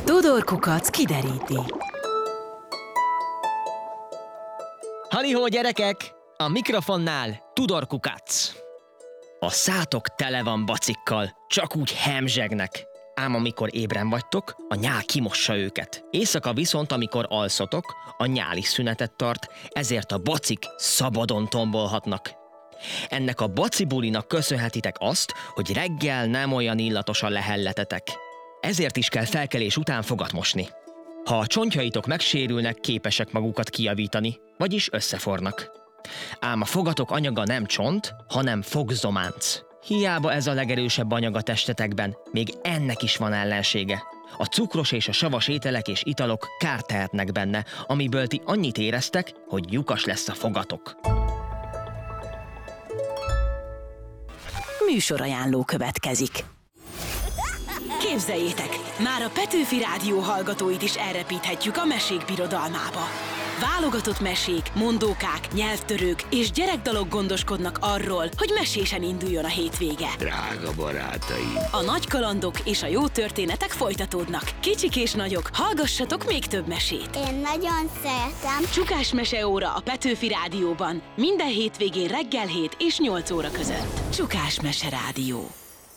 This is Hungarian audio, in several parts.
Tudor Kukac kideríti. Halihó, gyerekek! A mikrofonnál Tudor Kukac. A szátok tele van bacikkal, csak úgy hemzsegnek. Ám amikor ébren vagytok, a nyál kimossa őket. Éjszaka viszont, amikor alszotok, a nyál is szünetet tart, ezért a bacik szabadon tombolhatnak. Ennek a bacibulinak köszönhetitek azt, hogy reggel nem olyan illatosan lehelletetek. Ezért is kell felkelés után fogat mosni. Ha a csontjaitok megsérülnek, képesek magukat kijavítani, vagyis összefornak. Ám a fogatok anyaga nem csont, hanem fogzománc. Hiába ez a legerősebb anyag a testetekben, még ennek is van ellensége. A cukros és a savas ételek és italok kárt tehetnek benne, amiből ti annyit éreztek, hogy lyukas lesz a fogatok. Műsorajánló következik. Képzeljétek, már a Petőfi Rádió hallgatóit is elrepíthetjük a mesék birodalmába. Válogatott mesék, mondókák, nyelvtörők és gyerekdalok gondoskodnak arról, hogy mesésen induljon a hétvége. Drága barátaim! A nagy kalandok és a jó történetek folytatódnak. Kicsik és nagyok, hallgassatok még több mesét. Én nagyon szeretem. Csukás meseóra a Petőfi Rádióban. Minden hétvégén reggel 7 és 8 óra között. Csukás Mese Rádió.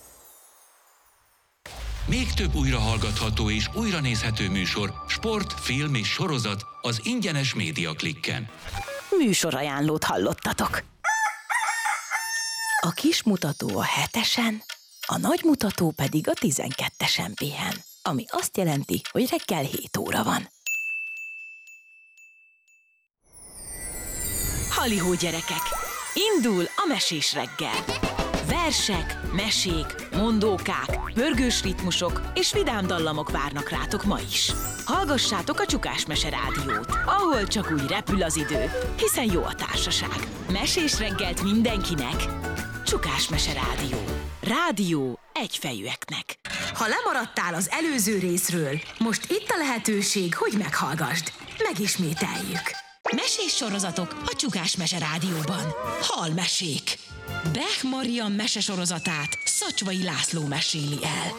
Még több újrahallgatható és újranézhető műsor, sport, film és sorozat az ingyenes Média Klikken. Műsorajánlót hallottatok. A kis mutató a 7-esen, a nagy mutató pedig a 12-esen pihen, ami azt jelenti, hogy reggel 7 óra van. Halihó, gyerekek! Indul a mesés reggel! Versek, mesék, mondókák, pörgős ritmusok és vidám dallamok várnak rátok ma is. Hallgassátok a Csukás Mese Rádiót, ahol csak úgy repül az idő, hiszen jó a társaság. Mesés reggelt mindenkinek! Csukás Mese Rádió. Rádió egyfejűeknek. Ha lemaradtál az előző részről, most itt a lehetőség, hogy meghallgasd. Megismételjük. Mesés sorozatok a Csukás Mese Rádióban. Halmesék. Bech Marian mesesorozatát Szacsvai László meséli el.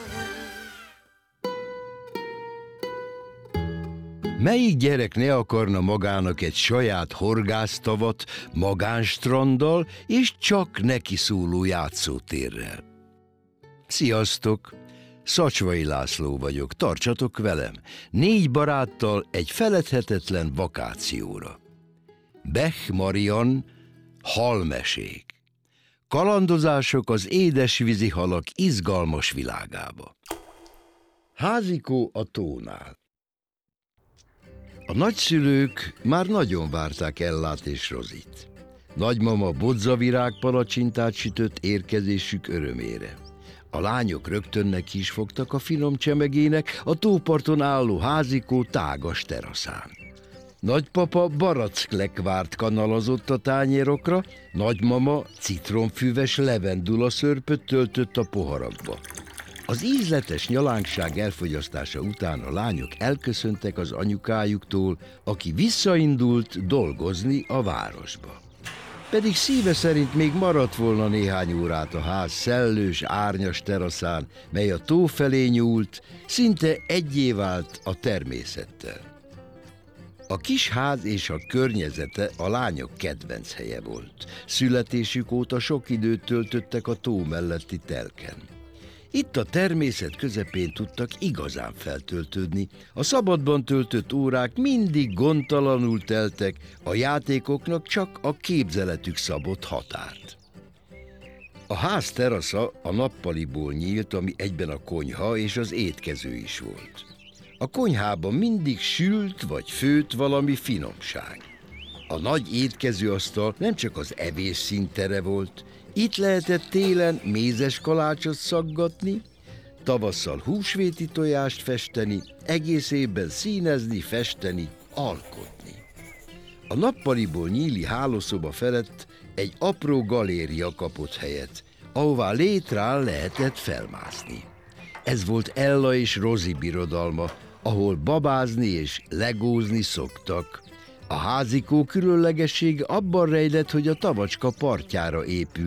Melyik gyerek ne akarna magának egy saját horgásztavat, magánstranddal és csak neki szóló játszótérrel? Sziasztok! Szacsvai László vagyok, tartsatok velem, 4 baráttal egy feledhetetlen vakációra. Bech Marian, halmesék. Kalandozások az édesvízi halak izgalmas világába. Házikó a tónál. A nagyszülők már nagyon várták Ellát és Rozit. Nagymama bodzavirág palacsintát sütött érkezésük örömére. A lányok rögtön neki is fogtak a finom csemegének a tóparton álló házikó tágas teraszán. Nagypapa baracklekvárt kanalazott a tányérokra, nagymama citromfüves levendula szörpöt töltött a poharakba. Az ízletes nyalánkság elfogyasztása után a lányok elköszöntek az anyukájuktól, aki visszaindult dolgozni a városba. Pedig szíve szerint még maradt volna néhány órát a ház szellős, árnyas teraszán, mely a tó felé nyúlt, szinte egyé vált a természettel. A kis ház és a környezete a lányok kedvenc helye volt. Születésük óta sok időt töltöttek a tó melletti telken. Itt a természet közepén tudtak igazán feltöltődni, a szabadban töltött órák mindig gondtalanul teltek, a játékoknak csak a képzeletük szabott határt. A ház terasza a nappaliból nyílt, ami egyben a konyha és az étkező is volt. A konyhában mindig sült vagy főtt valami finomság. A nagy étkezőasztal nem csak az evés színtere volt, itt lehetett télen mézes kalácsot szaggatni, tavasszal húsvéti tojást festeni, egész évben színezni, festeni, alkotni. A nappaliból nyíli hálószoba felett egy apró galéria kapott helyet, ahová létrán lehetett felmászni. Ez volt Ella és Rozi birodalma, ahol babázni és legózni szoktak. A házikó különlegessége abban rejlett, hogy a tavacska partjára épült,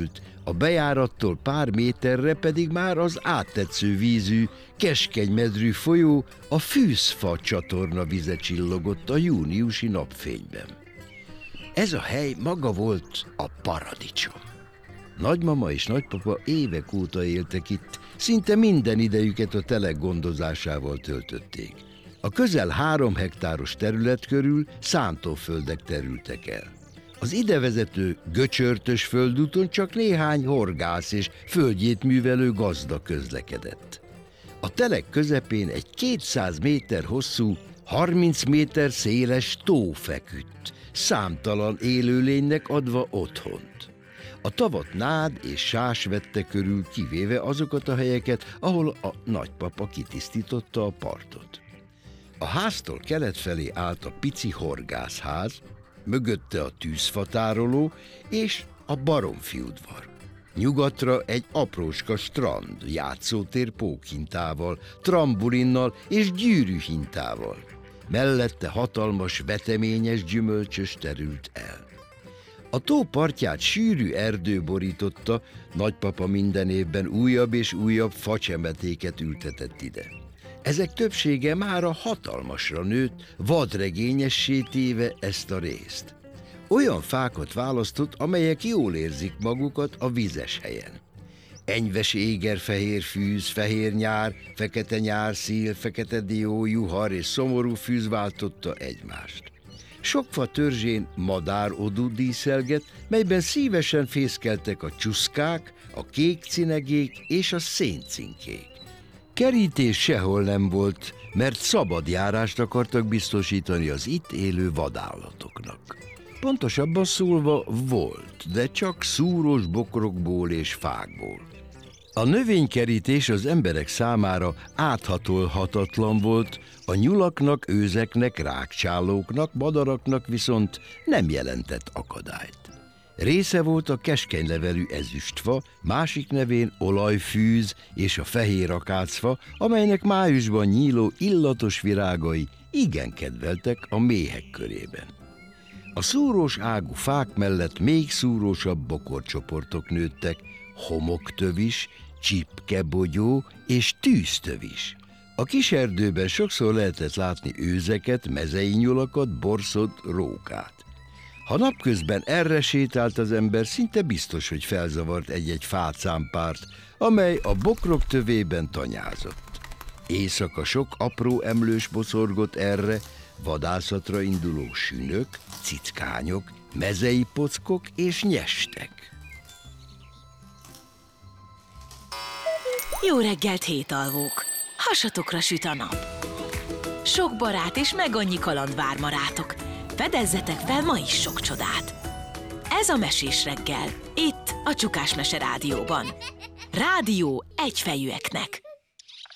A bejárattól pár méterre pedig már az áttetsző vízű, keskeny medrű folyó, a Fűzfa csatorna vize csillogott a júniusi napfényben. Ez a hely maga volt a paradicsom. Nagymama és nagypapa évek óta éltek itt, szinte minden idejüket a telek gondozásával töltötték. A közel 3 hektáros terület körül szántóföldek terültek el. Az idevezető göcsörtös földúton csak néhány horgász és földjét művelő gazda közlekedett. A telek közepén egy 200 méter hosszú, 30 méter széles tó feküdt, számtalan élőlénynek adva otthont. A tavat nád és sás vette körül, kivéve azokat a helyeket, ahol a nagypapa kitisztította a partot. A háztól kelet felé állt a pici horgászház, mögötte a tűzfatároló és a baromfiudvar. Nyugatra egy aprócska strand, játszótér pókhintával, trambulinnal és gyűrűhintával. Mellette hatalmas, veteményes gyümölcsös terült el. A tó partját sűrű erdő borította, nagypapa minden évben újabb és újabb facsemetéket ültetett ide. Ezek többsége mára hatalmasra nőtt, vadregényessé téve ezt a részt. Olyan fákat választott, amelyek jól érzik magukat a vizes helyen. Enyves éger, fehér fűz, fehér nyár, fekete nyárszíl, fekete dió, juhar és szomorú fűz váltotta egymást. Sok fa törzsén madárodú díszelget, melyben szívesen fészkeltek a csuszkák, a kék cinegék és a széncinkék. Kerítés sehol nem volt, mert szabad járást akartak biztosítani az itt élő vadállatoknak. Pontosabban szólva volt, de csak szúros bokrokból és fákból. A növénykerítés az emberek számára áthatolhatatlan volt, a nyulaknak, őzeknek, rágcsálóknak, madaraknak viszont nem jelentett akadályt. Része volt a keskenylevelű ezüstfa, másik nevén olajfűz és a fehér akácfa, amelynek májusban nyíló illatos virágai igen kedveltek a méhek körében. A szúrós ágú fák mellett még szúrósabb bokorcsoportok nőttek, homoktövis, csipkebogyó és tűztövis. A kis erdőben sokszor lehetett látni őzeket, mezei nyulakat, borszot, rókát. Ha napközben erre sétált az ember, szinte biztos, hogy felzavart egy-egy fácánpárt, amely a bokrok tövében tanyázott. Éjszaka sok apró emlős boszorgott erre, vadászatra induló sünök, cickányok, mezei pockok és nyestek. Jó reggelt, hétalvók! Hasatokra süt a nap. Sok barát és meg annyi kaland vár ma rátok. Fedezzetek fel ma is sok csodát. Ez a Mesés reggel, itt a Csukás Mese Rádióban. Rádió egyfejűeknek.